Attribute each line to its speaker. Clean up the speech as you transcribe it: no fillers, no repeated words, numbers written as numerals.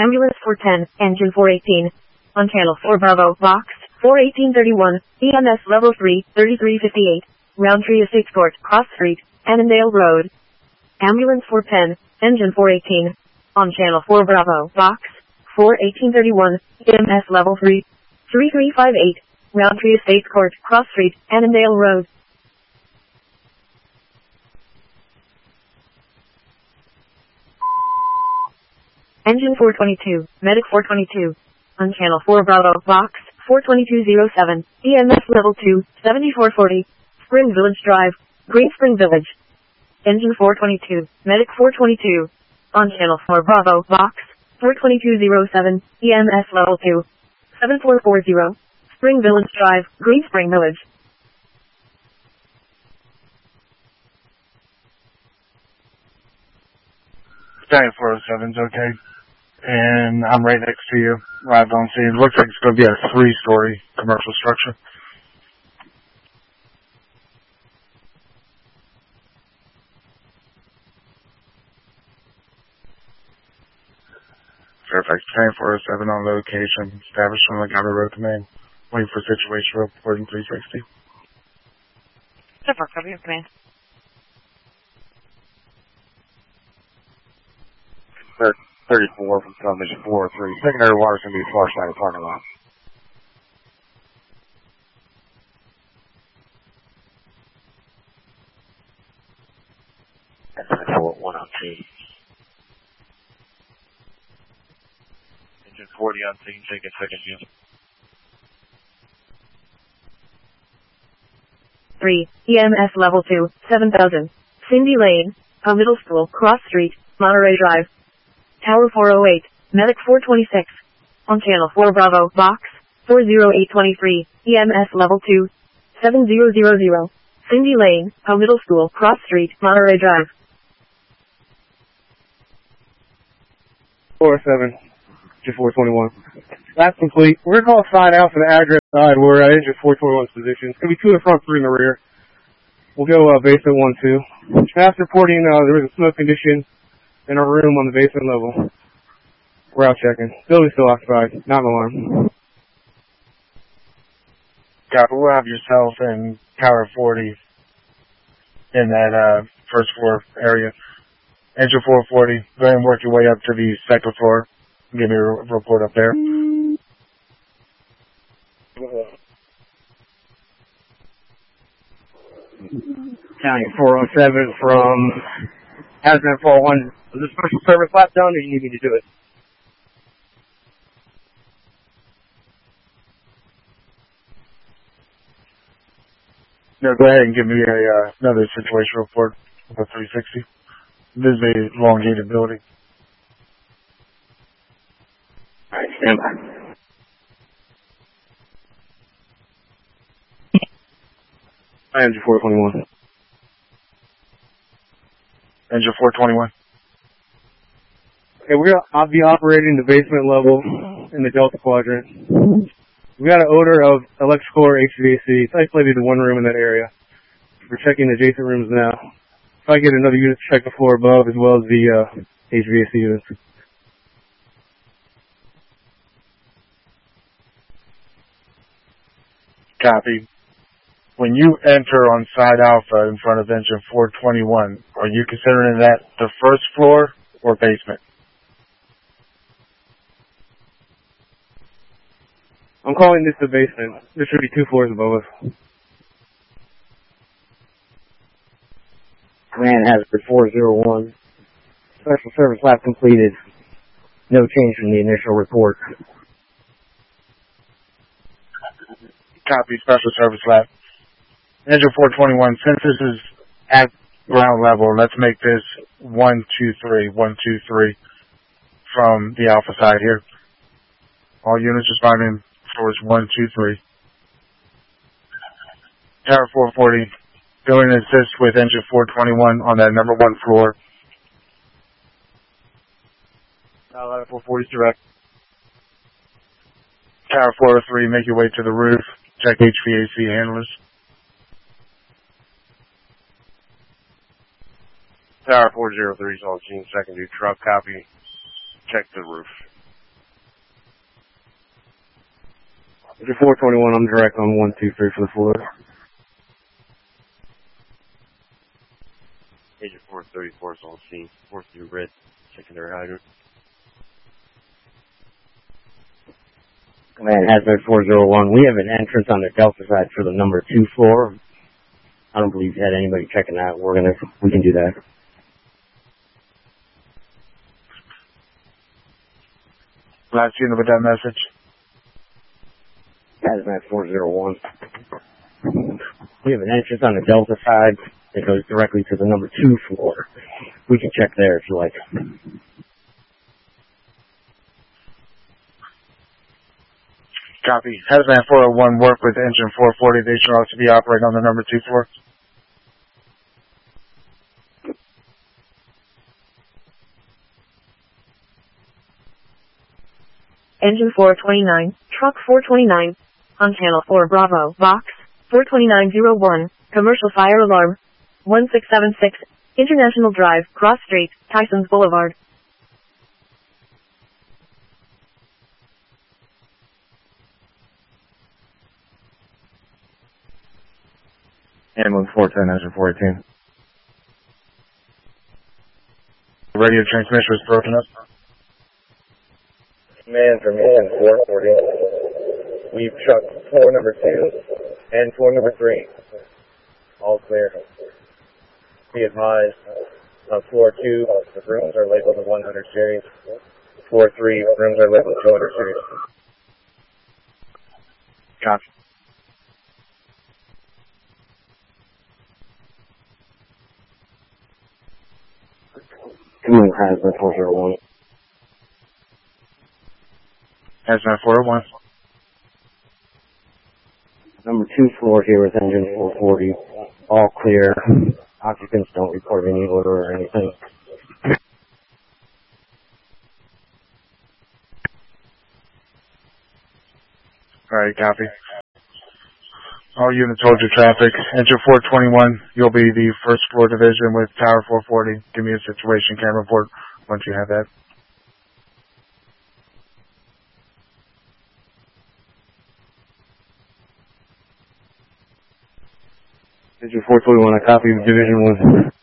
Speaker 1: Ambulance 410, Engine 418. On Channel 4 Bravo, Box 41831, EMS Level 3, 3358. Roundtree Estates Court, Cross Street, Annandale Road. Ambulance 410, Engine 418. On Channel 4 Bravo, Box 41831, EMS Level 3, 3358. Roundtree Estates Court, Cross Street, Annandale Road. Engine 422, Medic 422. On Channel 4 Bravo, Box 42207, EMS Level 2, 7440. Spring Village Drive, Green Spring Village. Engine 422, Medic 422. On Channel 4 Bravo, Box 42207, EMS Level 2, 7440. Spring Village Drive, Green Spring Village.
Speaker 2: Giant 407's okay. And I'm right next to you. Arrived on scene. It looks like it's going to be a 3-story commercial structure. Fairfax Giant 407 on location. Established on the Montgomery Road Command. Waiting for situation report in 360.
Speaker 3: Fairfax, cover your command.
Speaker 4: 34 from Television 403. Secondary water is going to be far side of the parking lot. That's 1 on scene.
Speaker 5: Engine 40 on scene, taking second view.
Speaker 1: 3, EMS Level 2, 7000. Cindy Lane, Middle School, Cross Street, Monterey Drive. Tower 408, Medic 426. On Channel 4 Bravo, Box 40823, EMS Level 2, 7000. Cindy Lane, Middle School, Cross Street, Monterey Drive.
Speaker 6: 407, Engine 421. That's complete. We're going to call a sign out for the address side where Engine 421's position. It's going to be 2 in the front, 3 in the rear. We'll go basement 1-2. Fast reporting there was a smoke condition in our room on the basement level. We're out checking. Building's still occupied. Not an alarm.
Speaker 2: Copy. We'll have yourself and Tower 40 in that first floor area. Engine 440. Go ahead and work your way up to the second floor. Give me a report up there.
Speaker 6: County 407 from Hazmat 401. Is the special service lap done, or you need me to do it?
Speaker 2: No, go ahead and give me another situation report of a 360. This is a elongated building.
Speaker 6: Alright, stand by. Engine 421.
Speaker 2: Engine 421.
Speaker 6: Okay, I'll be operating the basement level in the Delta Quadrant. We got an odor of electrical or HVAC. It's isolated to one room in that area. We're checking the adjacent rooms now. If I get another unit to check the floor above as well as the HVAC units.
Speaker 2: Copy. When you enter on side alpha in front of engine 421, are you considering that the first floor or basement?
Speaker 6: I'm calling this the basement. There should be 2 floors above us.
Speaker 4: Command Hazard 401. Special service lap completed. No change from the initial report.
Speaker 2: Copy, special service lab. Engine 421, since this is at ground level, let's make this 123 from the alpha side here. All units responding floors 1, 2, 3. Tower 440, going to assist with engine 421 on that number 1 floor. Tower 440 is direct. Tower 403, make your way to the roof. Check HVAC handlers.
Speaker 5: Tower 403 is on scene, second due truck, copy. Check the roof.
Speaker 4: Engine 421, I'm direct on 123 for the floor.
Speaker 5: Agent 434 is on scene. 43 red, secondary hydrant.
Speaker 4: Command Hazmat 401. We have an entrance on the Delta side for the number 2 floor. I don't believe you had anybody checking that. We can do that.
Speaker 2: Last unit with that message.
Speaker 4: Hazmat 401. We have an entrance on the Delta side that goes directly to the number 2 floor. We can check there if you like.
Speaker 2: Copy. Hazmat 401, work with engine 440. They should also be operating on the number 2 floor.
Speaker 1: Engine 429, truck 429, on channel 4 Bravo, box 42901, commercial fire alarm 1676, International Drive, Cross Street, Tysons Boulevard.
Speaker 4: Ambulance 410, engine 418.
Speaker 2: The radio transmission was broken up.
Speaker 4: Man from engine 440. We've trucked floor number 2 and floor number 3. All clear. Be advised, floor 2, the rooms are labeled with 100 series. Floor 3, rooms are labeled with 200 series.
Speaker 2: Copy.
Speaker 4: Command Hazmat 401.
Speaker 2: Hazmat 401.
Speaker 4: Number 2 floor here with engine 440. All clear. Occupants don't report any odor or anything.
Speaker 2: Alright, copy. All units hold your traffic. Engine 421, you'll be the first floor division with Tower 440. Give me a situation camera report once you have that.
Speaker 4: Engine 421, a copy of Division 1.